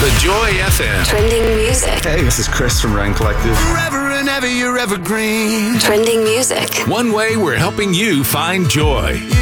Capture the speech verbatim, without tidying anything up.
The Joy F M. Trending music. Hey, this is Chris from Ryan Collective. Forever and ever, you're evergreen. Trending music. One way we're helping you find joy.